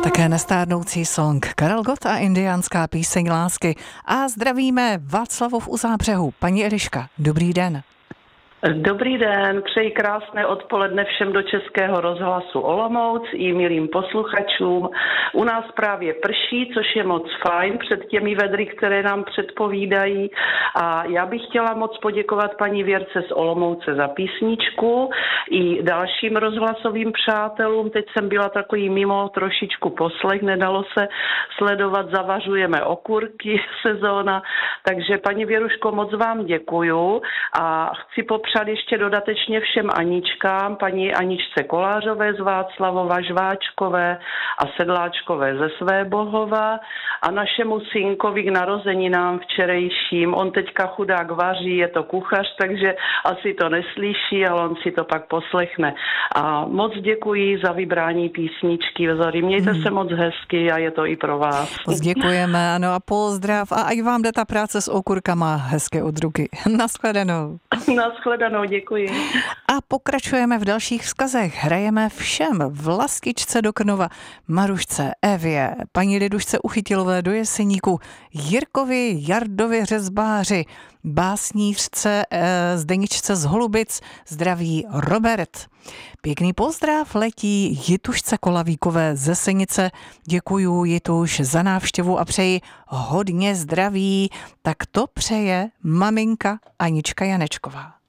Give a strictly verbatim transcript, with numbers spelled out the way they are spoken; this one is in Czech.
Také nestárnoucí song Karel Gott a indiánská píseň lásky. A zdravíme Václavov u Zábřehu. Paní Eliška, dobrý den. Dobrý den, přeji krásné odpoledne všem do Českého rozhlasu Olomouc i milým posluchačům. U nás právě prší, což je moc fajn před těmi vedry, které nám předpovídají. A já bych chtěla moc poděkovat paní Věrce z Olomouce za písničku i dalším rozhlasovým přátelům. Teď jsem byla takový mimo trošičku poslech, nedalo se sledovat, zavařujeme okurky, sezóna. Takže paní Věruško, moc vám děkuju a chci popřát ještě dodatečně všem Aničkám, paní Aničce Kolářové z Václavova, Žváčkové a Sedláčkové ze Svébohova a našemu synkovi k narozeninám včerejším. On teďka chudák vaří, je to kuchař, takže asi to neslyší, ale on si to pak poslechne. A moc děkuji za vybrání písničky. Vzory, mějte hmm. se moc hezky a je to i pro vás. Moc děkujeme, ano a pozdrav. A i vám jde ta práce s okurkama hezké od ruky. Naschledanou. Naschledanou, děkuji. A pokračujeme v dalších vzkazech. Hrajeme všem Vlastičce do Knova, Marušce, Evě, paní Lidušce Uchytilové do Jeseníku, Jirkovi Jardovi Řezbáři, básnířce eh, Zdeničce z Holubic, zdraví Robert. Pěkný pozdrav letí Jitušce Kolavíkové ze Senice. Děkuju Jituš za návštěvu a přeji hodně zdraví. Tak to přeje maminka Anička Janečková.